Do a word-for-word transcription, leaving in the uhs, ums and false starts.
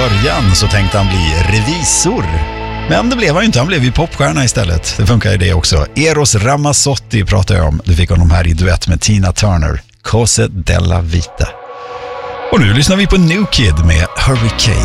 början så tänkte han bli revisor. Men det blev han ju inte, han blev ju popstjärna istället. Det funkar ju det också. Eros Ramazzotti pratar jag om. Du fick honom här i duett med Tina Turner. Cose della Vita. Och nu lyssnar vi på New Kid med Hurricane.